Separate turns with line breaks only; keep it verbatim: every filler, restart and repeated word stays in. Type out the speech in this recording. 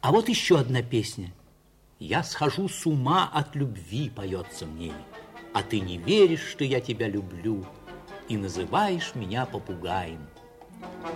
А вот еще одна песня. «Я схожу с ума от любви», поется в ней. «А ты не веришь, что я тебя люблю, и называешь меня попугаем».